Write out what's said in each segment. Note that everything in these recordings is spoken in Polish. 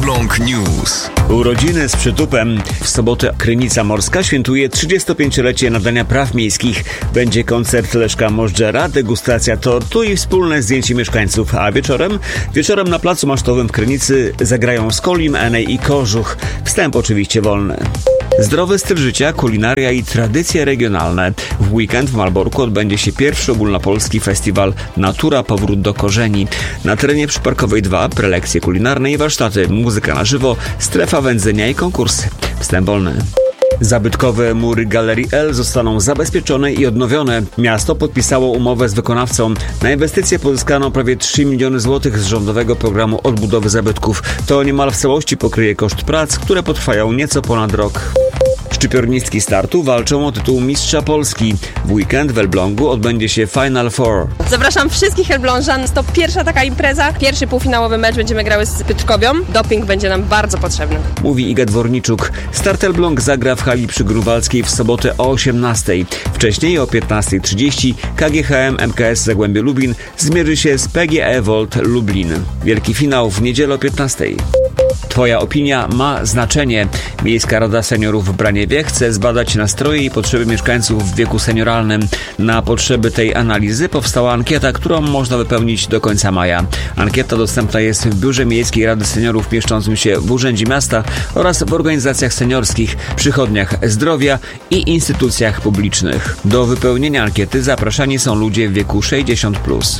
Elbląg News. Urodziny z przytupem. W sobotę Krynica Morska świętuje 35-lecie nadania praw miejskich. Będzie koncert Leszka Możdżera, degustacja tortu i wspólne zdjęcie mieszkańców. A wieczorem na Placu Masztowym w Krynicy zagrają Skolim, Enej i Kożuch. Wstęp oczywiście wolny. Zdrowy styl życia, kulinaria i tradycje regionalne. W weekend w Malborku odbędzie się pierwszy ogólnopolski festiwal Natura – Powrót do korzeni. Na terenie przyparkowej 2 prelekcje kulinarne i warsztaty, muzyka na żywo, strefa wędzenia i konkursy. Wstęp wolny. Zabytkowe mury Galerii L zostaną zabezpieczone i odnowione. Miasto podpisało umowę z wykonawcą. Na inwestycje pozyskano prawie 3 miliony złotych z rządowego programu odbudowy zabytków. To niemal w całości pokryje koszt prac, które potrwają nieco ponad rok. Szczypiornistki startu walczą o tytuł Mistrza Polski. W weekend w Elblągu odbędzie się Final Four. Zapraszam wszystkich Elblążan. To pierwsza taka impreza. Pierwszy półfinałowy mecz będziemy grały z Pyczkowią. Doping będzie nam bardzo potrzebny. Mówi Iga Dworniczuk. Start Elbląg zagra w hali przy Grunwaldzkiej w sobotę o 18:00. Wcześniej o 15:30 KGHM MKS Zagłębie Lubin zmierzy się z PGE Volt Lublin. Wielki finał w niedzielę o 15:00. Twoja opinia ma znaczenie. Miejska Rada Seniorów w Braniewie chce zbadać nastroje i potrzeby mieszkańców w wieku senioralnym. Na potrzeby tej analizy powstała ankieta, którą można wypełnić do końca maja. Ankieta dostępna jest w Biurze Miejskiej Rady Seniorów mieszczącym się w Urzędzie Miasta oraz w organizacjach seniorskich, przychodniach zdrowia i instytucjach publicznych. Do wypełnienia ankiety zapraszani są ludzie w wieku 60+.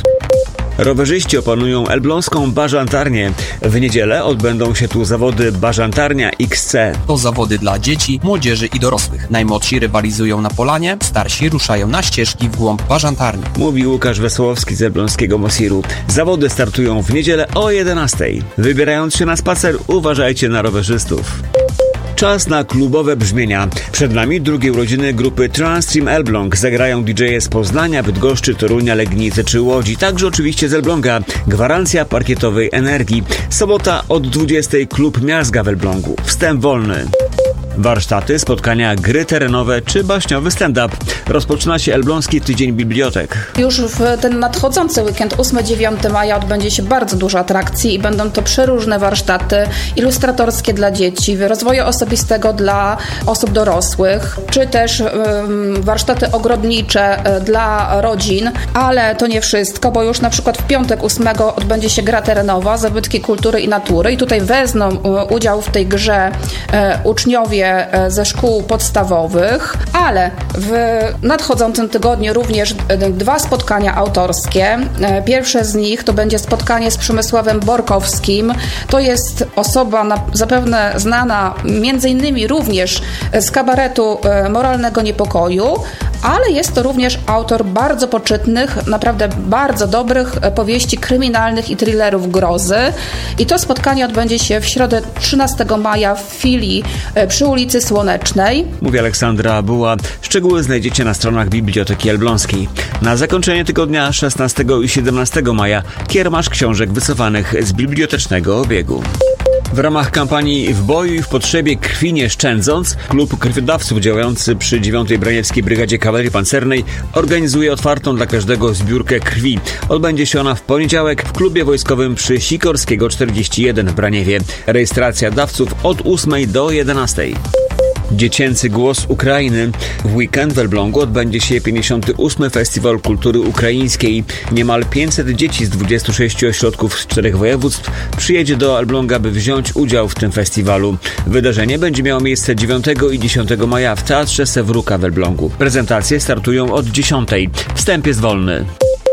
Rowerzyści opanują elbląską bażantarnię. W niedzielę odbędą się tu zawody Bażantarnia XC. To zawody dla dzieci, młodzieży i dorosłych. Najmłodsi rywalizują na polanie, starsi ruszają na ścieżki w głąb bażantarni. Mówi Łukasz Wesołowski z elbląskiego Mosiru. Zawody startują w niedzielę o 11:00. Wybierając się na spacer, uważajcie na rowerzystów. Czas na klubowe brzmienia. Przed nami drugie urodziny grupy Transstream Elbląg. Zagrają DJ-e z Poznania, Bydgoszczy, Torunia, Legnicy czy Łodzi. Także oczywiście z Elbląga. Gwarancja parkietowej energii. Sobota od 20:00 klub Miazga w Elblągu. Wstęp wolny. Warsztaty, spotkania, gry terenowe czy baśniowy stand-up. Rozpoczyna się Elbląski Tydzień Bibliotek. Już w ten nadchodzący weekend 8-9 maja odbędzie się bardzo dużo atrakcji i będą to przeróżne warsztaty ilustratorskie dla dzieci, rozwoju osobistego dla osób dorosłych, czy też warsztaty ogrodnicze dla rodzin, ale to nie wszystko, bo już na przykład w piątek 8 odbędzie się gra terenowa, zabytki kultury i natury i tutaj wezmą udział w tej grze uczniowie ze szkół podstawowych, ale w nadchodzącym tygodniu również 2 spotkania autorskie. Pierwsze z nich to będzie spotkanie z Przemysławem Borkowskim. To jest osoba zapewne znana między innymi również z kabaretu Moralnego Niepokoju, ale jest to również autor bardzo poczytnych, naprawdę bardzo dobrych powieści kryminalnych i thrillerów grozy. I to spotkanie odbędzie się w środę 13 maja w filii przy ulicy Słonecznej. Mówi Aleksandra Buła. Szczegóły znajdziecie na stronach Biblioteki Elbląskiej. Na zakończenie tygodnia 16 i 17 maja kiermasz książek wycofanych z bibliotecznego obiegu. W ramach kampanii W boju i w potrzebie krwi nie szczędząc, klub krwiodawców działający przy 9. Braniewskiej Brygadzie Kawalerii Pancernej organizuje otwartą dla każdego zbiórkę krwi. Odbędzie się ona w poniedziałek w klubie wojskowym przy Sikorskiego 41 w Braniewie. Rejestracja dawców od 8 do 11. Dziecięcy głos Ukrainy. W weekend w Elblągu odbędzie się 58. Festiwal Kultury Ukraińskiej. Niemal 500 dzieci z 26 ośrodków z 4 województw przyjedzie do Elbląga, by wziąć udział w tym festiwalu. Wydarzenie będzie miało miejsce 9 i 10 maja w Teatrze Sewruka w Elblągu. Prezentacje startują od 10:00. Wstęp jest wolny.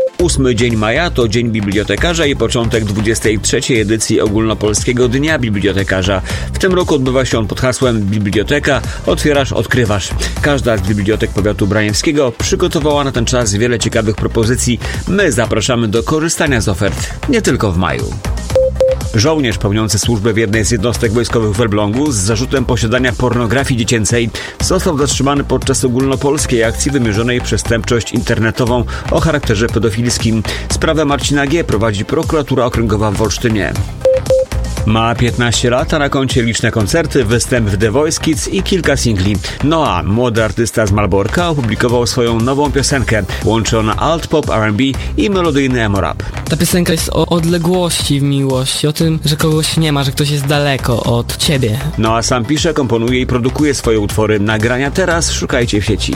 8 dzień maja to Dzień Bibliotekarza i początek 23. edycji Ogólnopolskiego Dnia Bibliotekarza. W tym roku odbywa się on pod hasłem Biblioteka, otwierasz, odkrywasz. Każda z bibliotek powiatu braniewskiego przygotowała na ten czas wiele ciekawych propozycji. My zapraszamy do korzystania z ofert, nie tylko w maju. Żołnierz pełniący służbę w jednej z jednostek wojskowych w Elblągu z zarzutem posiadania pornografii dziecięcej został zatrzymany podczas ogólnopolskiej akcji wymierzonej w przestępczość internetową o charakterze pedofilskim. Sprawę Marcina G. prowadzi prokuratura okręgowa w Olsztynie. Ma 15 lat, a na koncie liczne koncerty, występ w The Voice Kids i kilka singli. Noah, młody artysta z Malborka, opublikował swoją nową piosenkę. Łączy ona alt-pop, R&B i melodyjny emo-rap. Ta piosenka jest o odległości w miłości, o tym, że kogoś nie ma, że ktoś jest daleko od ciebie. Noah sam pisze, komponuje i produkuje swoje utwory. Nagrania teraz szukajcie w sieci.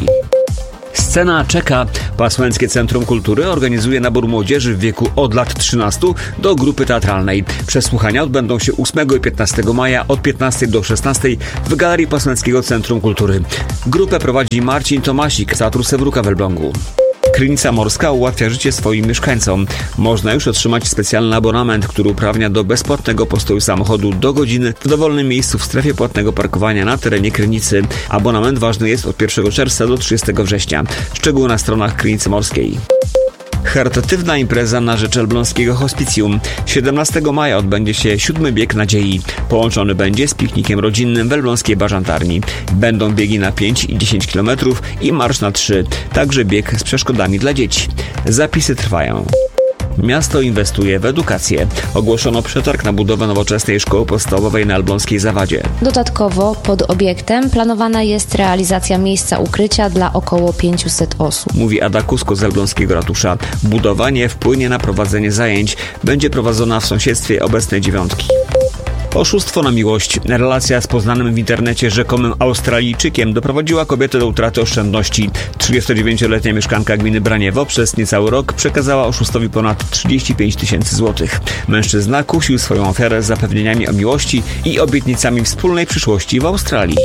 Scena czeka. Pasłęckie Centrum Kultury organizuje nabór młodzieży w wieku od lat 13 do grupy teatralnej. Przesłuchania odbędą się 8 i 15 maja od 15 do 16 w Galerii Pasłęckiego Centrum Kultury. Grupę prowadzi Marcin Tomasik z Teatru Sewruka w Elblągu. Krynica Morska ułatwia życie swoim mieszkańcom. Można już otrzymać specjalny abonament, który uprawnia do bezpłatnego postoju samochodu do godziny w dowolnym miejscu w strefie płatnego parkowania na terenie Krynicy. Abonament ważny jest od 1 czerwca do 30 września. Szczegóły na stronach Krynicy Morskiej. Charytatywna impreza na rzecz elbląskiego hospicjum. 17 maja odbędzie się 7. bieg nadziei. Połączony będzie z piknikiem rodzinnym w elbląskiej Bażantarni. Będą biegi na 5 i 10 km i marsz na 3. Także bieg z przeszkodami dla dzieci. Zapisy trwają. Miasto inwestuje w edukację. Ogłoszono przetarg na budowę nowoczesnej szkoły podstawowej na elbląskiej Zawadzie. Dodatkowo pod obiektem planowana jest realizacja miejsca ukrycia dla około 500 osób. Mówi Ada Kusko z elbląskiego ratusza. Budowa nie wpłynie na prowadzenie zajęć. Będzie prowadzona w sąsiedztwie obecnej dziewiątki. Oszustwo na miłość. Relacja z poznanym w internecie rzekomym Australijczykiem doprowadziła kobietę do utraty oszczędności. 39-letnia mieszkanka gminy Braniewo przez niecały rok przekazała oszustowi ponad 35 000 złotych. Mężczyzna kusił swoją ofiarę zapewnieniami o miłości i obietnicami wspólnej przyszłości w Australii.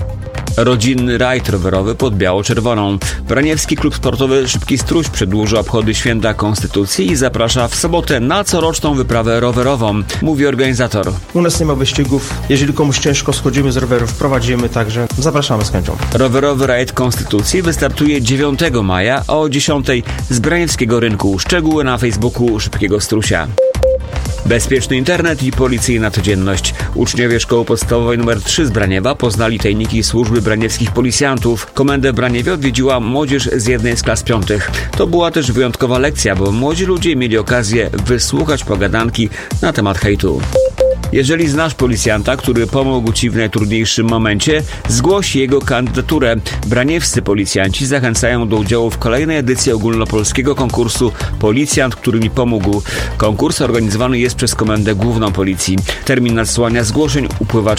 Rodzinny rajd rowerowy pod biało-czerwoną. Braniewski Klub Sportowy Szybki Struś przedłuży obchody Święta Konstytucji i zaprasza w sobotę na coroczną wyprawę rowerową, mówi organizator. U nas nie ma wyścigów. Jeżeli komuś ciężko, schodzimy z rowerów, prowadzimy, także zapraszamy z chęcią. Rowerowy rajd Konstytucji wystartuje 9 maja o 10 z Braniewskiego Rynku. Szczegóły na Facebooku Szybkiego Strusia. Bezpieczny internet i policyjna codzienność. Uczniowie szkoły podstawowej nr 3 z Braniewa poznali tajniki służby braniewskich policjantów. Komendę w Braniewie odwiedziła młodzież z jednej z klas 5. To była też wyjątkowa lekcja, bo młodzi ludzie mieli okazję wysłuchać pogadanki na temat hejtu. Jeżeli znasz policjanta, który pomógł Ci w najtrudniejszym momencie, zgłoś jego kandydaturę. Braniewscy policjanci zachęcają do udziału w kolejnej edycji ogólnopolskiego konkursu Policjant, który mi pomógł. Konkurs organizowany jest przez Komendę Główną Policji. Termin nadsyłania zgłoszeń upływa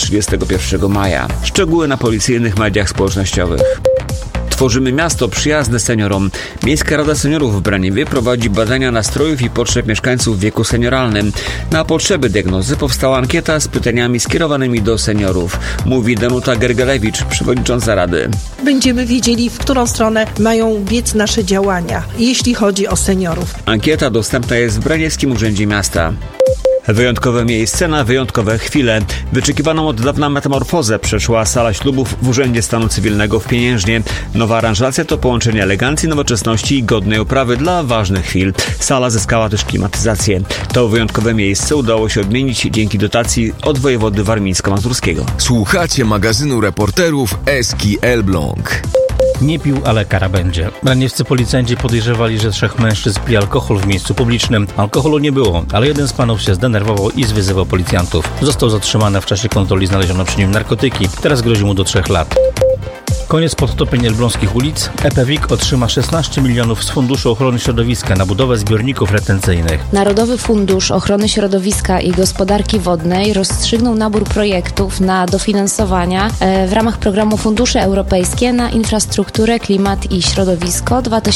31 maja. Szczegóły na policyjnych mediach społecznościowych. Tworzymy miasto przyjazne seniorom. Miejska Rada Seniorów w Braniewie prowadzi badania nastrojów i potrzeb mieszkańców w wieku senioralnym. Na potrzeby diagnozy powstała ankieta z pytaniami skierowanymi do seniorów. Mówi Danuta Gergelewicz, przewodnicząca Rady. Będziemy wiedzieli, w którą stronę mają biec nasze działania, jeśli chodzi o seniorów. Ankieta dostępna jest w Braniewskim Urzędzie Miasta. Wyjątkowe miejsce na wyjątkowe chwile. Wyczekiwaną od dawna metamorfozę przeszła sala ślubów w Urzędzie Stanu Cywilnego w Pieniężnie. Nowa aranżacja to połączenie elegancji, nowoczesności i godnej oprawy dla ważnych chwil. Sala zyskała też klimatyzację. To wyjątkowe miejsce udało się odmienić dzięki dotacji od wojewody warmińsko-mazurskiego. Słuchacie magazynu reporterów Eski Elbląg. Nie pił, ale kara będzie. Braniewscy policjanci podejrzewali, że 3 mężczyzn pije alkohol w miejscu publicznym. Alkoholu nie było, ale jeden z panów się zdenerwował i zwyzywał policjantów. Został zatrzymany, w czasie kontroli znaleziono przy nim narkotyki. Teraz grozi mu do 3 lat. Koniec podtopień elbląskich ulic. EPWiK otrzyma 16 milionów z Funduszu Ochrony Środowiska na budowę zbiorników retencyjnych. Narodowy Fundusz Ochrony Środowiska i Gospodarki Wodnej rozstrzygnął nabór projektów na dofinansowania w ramach programu Fundusze Europejskie na infrastrukturę, klimat i środowisko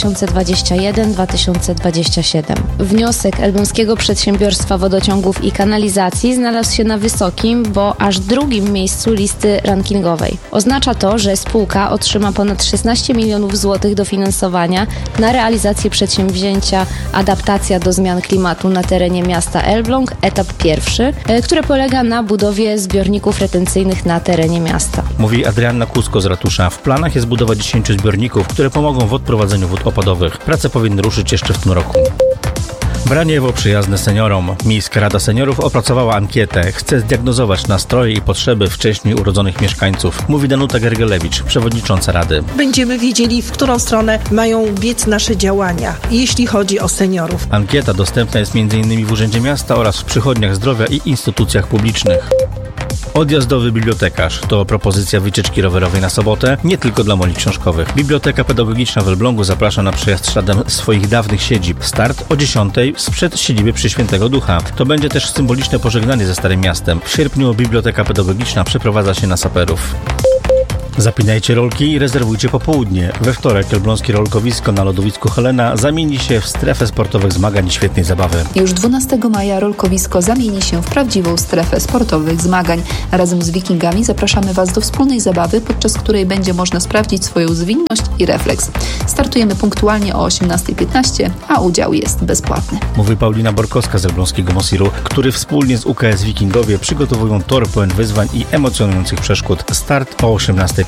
2021-2027. Wniosek Elbląskiego Przedsiębiorstwa Wodociągów i Kanalizacji znalazł się na wysokim, bo aż drugim miejscu listy rankingowej. Oznacza to, że spółka otrzyma ponad 16 milionów złotych dofinansowania na realizację przedsięwzięcia Adaptacja do zmian klimatu na terenie miasta Elbląg, etap 1, które polega na budowie zbiorników retencyjnych na terenie miasta. Mówi Adrianna Kusko z ratusza. W planach jest budowa 10 zbiorników, które pomogą w odprowadzeniu wód opadowych. Prace powinny ruszyć jeszcze w tym roku. Braniewo przyjazne seniorom. Miejska Rada Seniorów opracowała ankietę. Chce zdiagnozować nastroje i potrzeby wcześniej urodzonych mieszkańców, mówi Danuta Gergelewicz, przewodnicząca Rady. Będziemy wiedzieli, w którą stronę mają biec nasze działania, jeśli chodzi o seniorów. Ankieta dostępna jest m.in. w Urzędzie Miasta oraz w przychodniach zdrowia i instytucjach publicznych. Odjazdowy bibliotekarz to propozycja wycieczki rowerowej na sobotę, nie tylko dla moli książkowych. Biblioteka Pedagogiczna w Elblągu zaprasza na przejazd śladem swoich dawnych siedzib. Start o 10:00 sprzed siedziby przy Świętego Ducha. To będzie też symboliczne pożegnanie ze Starym Miastem. W sierpniu Biblioteka Pedagogiczna przeprowadza się na saperów. Zapinajcie rolki i rezerwujcie popołudnie. We wtorek elbląskie rolkowisko na lodowisku Helena zamieni się w strefę sportowych zmagań i świetnej zabawy. Już 12 maja rolkowisko zamieni się w prawdziwą strefę sportowych zmagań. Razem z Wikingami zapraszamy Was do wspólnej zabawy, podczas której będzie można sprawdzić swoją zwinność i refleks. Startujemy punktualnie o 18:15, a udział jest bezpłatny. Mówi Paulina Borkowska z elbląskiego Mosiru, który wspólnie z UKS Wikingowie przygotowują tor pełen wyzwań i emocjonujących przeszkód. Start o 18:15.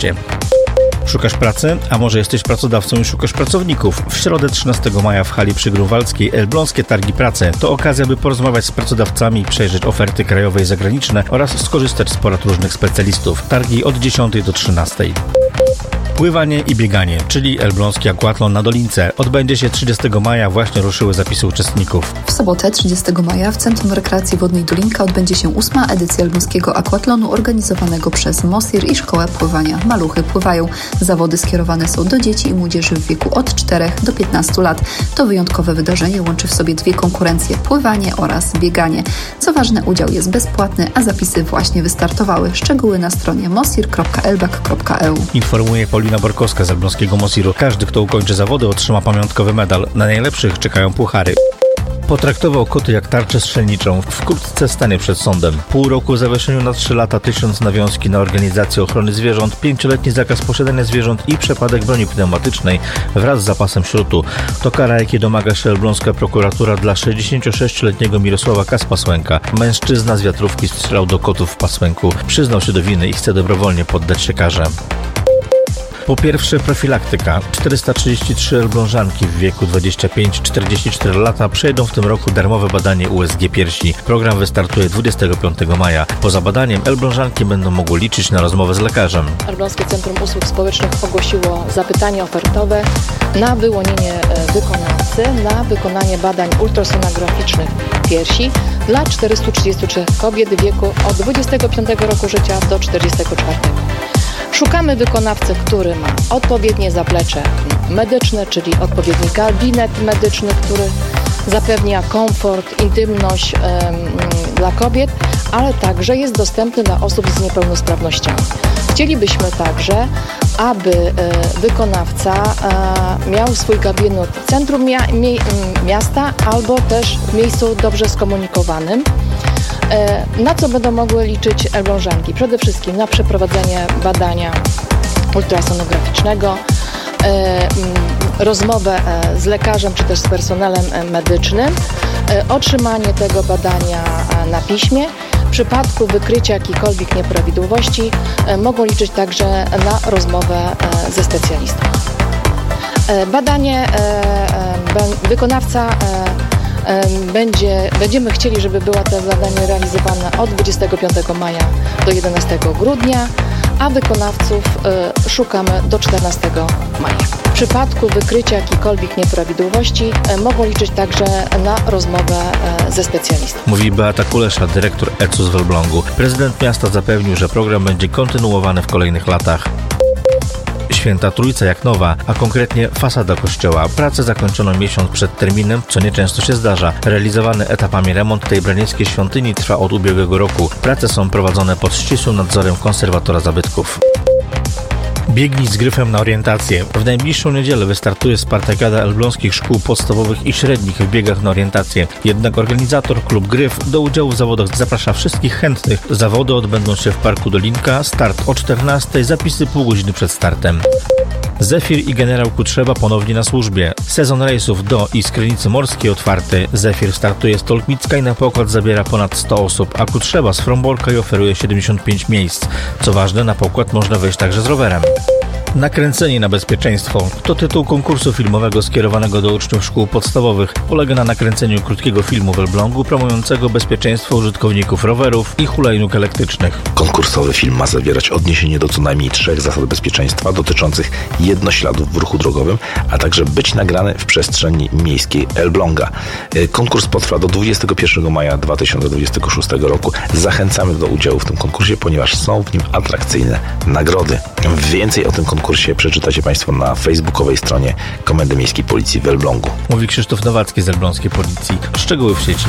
Szukasz pracy? A może jesteś pracodawcą i szukasz pracowników? W środę 13 maja w hali przy Grunwaldzkiej Elbląskie Targi Pracy. To okazja, by porozmawiać z pracodawcami, przejrzeć oferty krajowe i zagraniczne oraz skorzystać z porad różnych specjalistów. Targi od 10 do 13. Pływanie i bieganie, czyli elbląski aquatlon na Dolince. Odbędzie się 30 maja, właśnie ruszyły zapisy uczestników. W sobotę 30 maja w Centrum Rekreacji Wodnej Dolinka odbędzie się 8. edycja elbląskiego aquatlonu organizowanego przez Mosir i Szkołę Pływania Maluchy Pływają. Zawody skierowane są do dzieci i młodzieży w wieku od 4 do 15 lat. To wyjątkowe wydarzenie łączy w sobie dwie konkurencje, pływanie oraz bieganie. Co ważne, udział jest bezpłatny, a zapisy właśnie wystartowały. Szczegóły na stronie mosir.elblak.eu. Informuje Paulina Borkowska z elbląskiego Mosiru. Każdy, kto ukończy zawody, otrzyma pamiątkowy medal. Na najlepszych czekają puchary. Potraktował koty jak tarczę strzelniczą. Wkrótce stanie przed sądem. Pół roku zawieszeniu na 3 lata, 1000 nawiązki na organizację ochrony zwierząt, 5-letni zakaz posiadania zwierząt i przepadek broni pneumatycznej wraz z zapasem śrutu. To kara, jakiej domaga się elbląska prokuratura dla 66-letniego Mirosława Kaspasłęka. Mężczyzna z wiatrówki strzelał do kotów w Pasłęku. Przyznał się do winy i chce dobrowolnie poddać się karze. Po pierwsze, profilaktyka. 433 elblążanki w wieku 25-44 lata przejdą w tym roku darmowe badanie USG piersi. Program wystartuje 25 maja. Poza badaniem elblążanki będą mogły liczyć na rozmowę z lekarzem. Elbląskie Centrum Usług Społecznych ogłosiło zapytanie ofertowe na wyłonienie wykonawcy na wykonanie badań ultrasonograficznych piersi dla 433 kobiet w wieku od 25 roku życia do 44. Szukamy wykonawcy, który ma odpowiednie zaplecze medyczne, czyli odpowiedni gabinet medyczny, który zapewnia komfort, intymność dla kobiet, ale także jest dostępny dla osób z niepełnosprawnościami. Chcielibyśmy także, aby wykonawca miał swój gabinet w centrum miasta albo też w miejscu dobrze skomunikowanym. Na co będą mogły liczyć elblążanki? Przede wszystkim na przeprowadzenie badania ultrasonograficznego, rozmowę z lekarzem czy też z personelem medycznym, otrzymanie tego badania na piśmie. W przypadku wykrycia jakichkolwiek nieprawidłowości mogą liczyć także na rozmowę ze specjalistą. Badanie wykonawca będziemy chcieli, żeby było to zadanie realizowane od 25 maja do 11 grudnia, a wykonawców szukamy do 14 maja. W przypadku wykrycia jakichkolwiek nieprawidłowości mogą liczyć także na rozmowę ze specjalistą. Mówi Beata Kulesza, dyrektor ECUS w Elblągu. Prezydent miasta zapewnił, że program będzie kontynuowany w kolejnych latach. Święta Trójca jak nowa, a konkretnie fasada kościoła. Pracę zakończono miesiąc przed terminem, co nieczęsto się zdarza. Realizowany etapami remont tej branieńskiej świątyni trwa od ubiegłego roku. Prace są prowadzone pod ścisłym nadzorem konserwatora zabytków. Biegnij z gryfem na orientację. W najbliższą niedzielę wystartuje Spartakiada elbląskich szkół podstawowych i średnich w biegach na orientację. Jednak organizator, klub Gryf, do udziału w zawodach zaprasza wszystkich chętnych. Zawody odbędą się w Parku Dolinka, start o 14:00, zapisy pół godziny przed startem. Zefir i Generał Kutrzeba ponownie na służbie. Sezon rejsów do i z Krynicy Morskiej otwarty. Zefir startuje z Tolkmicka i na pokład zabiera ponad 100 osób, a Kutrzeba z Fromborka i oferuje 75 miejsc. Co ważne, na pokład można wejść także z rowerem. Nakręceni na bezpieczeństwo to tytuł konkursu filmowego skierowanego do uczniów szkół podstawowych. Polega na nakręceniu krótkiego filmu w Elblągu promującego bezpieczeństwo użytkowników rowerów i hulajnóg elektrycznych. Konkursowy film ma zawierać odniesienie do co najmniej 3 zasad bezpieczeństwa dotyczących jednośladów w ruchu drogowym, a także być nagrany w przestrzeni miejskiej Elbląga. Konkurs potrwa do 21 maja 2026 roku. Zachęcamy do udziału w tym konkursie, ponieważ są w nim atrakcyjne nagrody. Więcej o tym konkursie przeczytacie Państwo na facebookowej stronie Komendy Miejskiej Policji w Elblągu. Mówi Krzysztof Nowacki z Elbląskiej Policji. Szczegóły w sieci.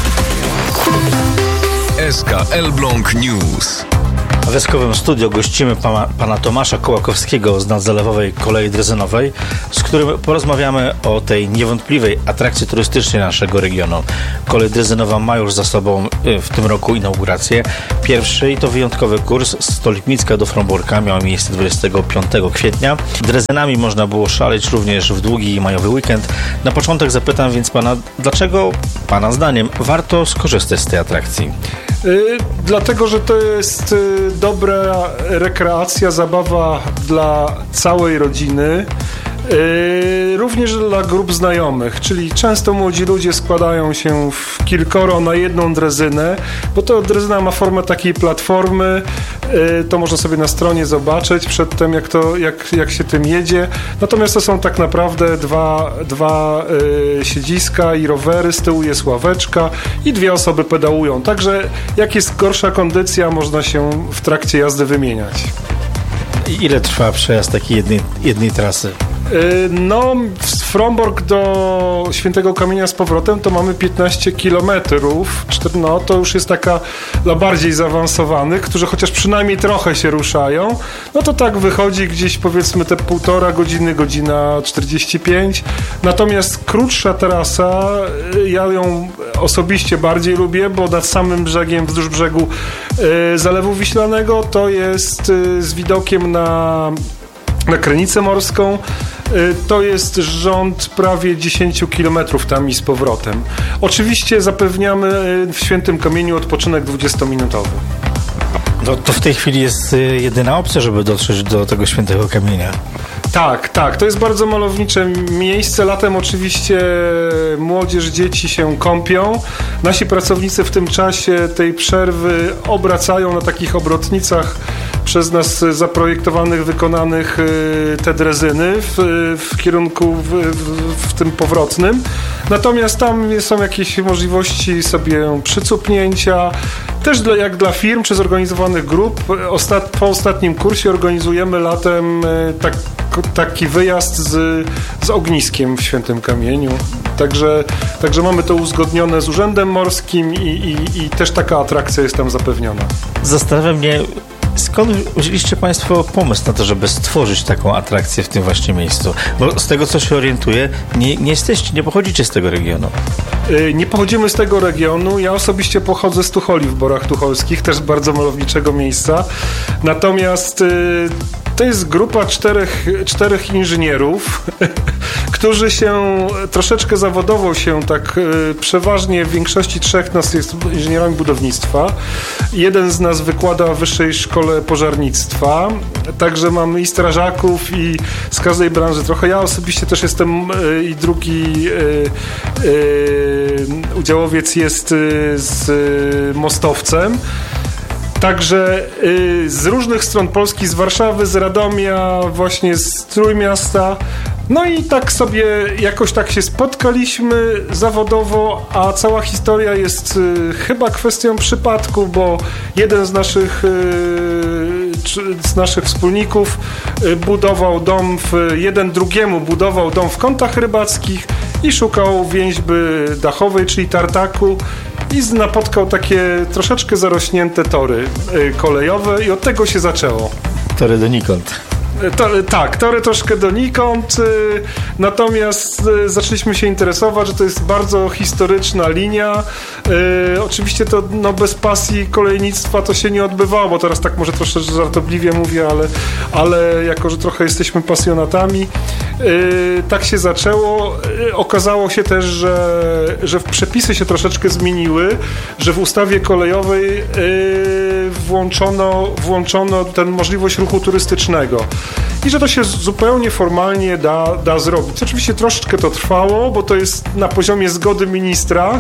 SK Elbląg News. W Weskowym Studio gościmy pana Tomasza Kołakowskiego z nadzalewowej kolei drezynowej, z którym porozmawiamy o tej niewątpliwej atrakcji turystycznej naszego regionu. Kolej drezynowa ma już za sobą w tym roku inaugurację. Pierwszy i to wyjątkowy kurs z Stolipnicka do Fromborka miał miejsce 25 kwietnia. Drezynami można było szaleć również w długi majowy weekend. Na początek zapytam więc pana, dlaczego pana zdaniem warto skorzystać z tej atrakcji? Dlatego, że to jest dobra rekreacja, zabawa dla całej rodziny, również dla grup znajomych, czyli często młodzi ludzie składają się w kilkoro na jedną drezynę, bo to drezyna ma formę takiej platformy, to można sobie na stronie zobaczyć przedtem, jak się tym jedzie. Natomiast to są tak naprawdę dwa siedziska i rowery, z tyłu jest ławeczka i 2 osoby pedałują. Także jak jest gorsza kondycja, można się w trakcie jazdy wymieniać. Ile trwa przejazd takiej jednej trasy? No, z Frombork do Świętego Kamienia z powrotem to mamy 15 kilometrów. No, to już jest taka dla bardziej zaawansowanych, którzy chociaż przynajmniej trochę się ruszają. No to tak wychodzi gdzieś powiedzmy te 1,5 godziny, godzina 45. Natomiast krótsza trasa, ja ją osobiście bardziej lubię, bo nad samym brzegiem, wzdłuż brzegu Zalewu Wiślanego to jest z widokiem na Krynicę Morską. To jest rząd prawie 10 kilometrów tam i z powrotem. Oczywiście zapewniamy w Świętym Kamieniu odpoczynek 20-minutowy. No to w tej chwili jest jedyna opcja, żeby dotrzeć do tego Świętego Kamienia. Tak. To jest bardzo malownicze miejsce. Latem oczywiście młodzież, dzieci się kąpią. Nasi pracownicy w tym czasie tej przerwy obracają na takich obrotnicach przez nas zaprojektowanych, wykonanych te drezyny w kierunku w tym powrotnym. Natomiast tam są jakieś możliwości sobie przycupnięcia. Też jak dla firm czy zorganizowanych grup. Po ostatnim kursie organizujemy latem taki wyjazd z ogniskiem w Świętym Kamieniu. Także mamy to uzgodnione z Urzędem Morskim i też taka atrakcja jest tam zapewniona. Zastanawia mnie, skąd wzięliście Państwo pomysł na to, żeby stworzyć taką atrakcję w tym właśnie miejscu? Bo z tego, co się orientuję, nie pochodzicie z tego regionu. Nie pochodzimy z tego regionu. Ja osobiście pochodzę z Tucholi w Borach Tucholskich, też bardzo malowniczego miejsca. Natomiast to jest grupa czterech inżynierów, którzy się troszeczkę zawodowo tak przeważnie w większości 3 nas jest inżynierami budownictwa. Jeden z nas wykłada w Wyższej Szkole Pożarnictwa. Także mamy i strażaków i z każdej branży trochę. Ja osobiście też jestem i drugi udziałowiec jest z mostowcem. Także z różnych stron Polski, z Warszawy, z Radomia, właśnie z Trójmiasta. No i tak sobie jakoś tak się spotkaliśmy zawodowo, a cała historia jest chyba kwestią przypadku, bo jeden z naszych wspólników budował dom jeden drugiemu budował dom w Kątach Rybackich i szukał więźby dachowej, czyli tartaku, i napotkał takie troszeczkę zarośnięte tory kolejowe i od tego się zaczęło. Tory donikąd. Tak, tory troszkę donikąd, natomiast zaczęliśmy się interesować, że to jest bardzo historyczna linia. Oczywiście to bez pasji kolejnictwa to się nie odbywało, bo teraz tak może troszeczkę żartobliwie mówię, ale jako, że trochę jesteśmy pasjonatami, tak się zaczęło. Okazało się też, że przepisy się troszeczkę zmieniły, że w ustawie kolejowej włączono tę możliwość ruchu turystycznego i że to się zupełnie formalnie da zrobić. Oczywiście troszeczkę to trwało, bo to jest na poziomie zgody ministra.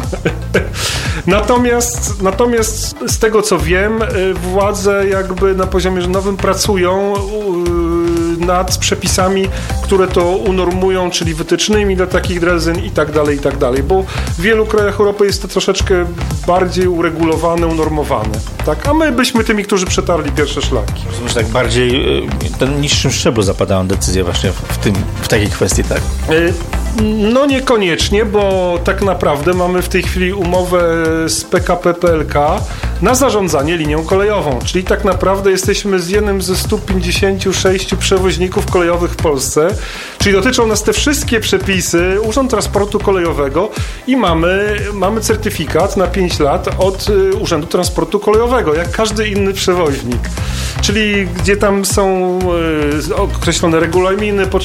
Natomiast z tego co wiem, władze jakby na poziomie rządowym pracują nad przepisami, które to unormują, czyli wytycznymi dla takich drezyn i tak dalej, bo w wielu krajach Europy jest to troszeczkę bardziej uregulowane, unormowane, tak? A my byśmy tymi, którzy przetarli pierwsze szlaki. Rozumiem, że tak bardziej ten niższym szczeblu zapadają decyzje właśnie w takiej kwestii, tak? No niekoniecznie, bo tak naprawdę mamy w tej chwili umowę z PKP PLK na zarządzanie linią kolejową, czyli tak naprawdę jesteśmy z jednym ze 156 przewoźników kolejowych w Polsce, czyli dotyczą nas te wszystkie przepisy, Urząd Transportu Kolejowego i mamy certyfikat na 5 lat od Urzędu Transportu Kolejowego, jak każdy inny przewoźnik. Czyli gdzie tam są określone regulaminy,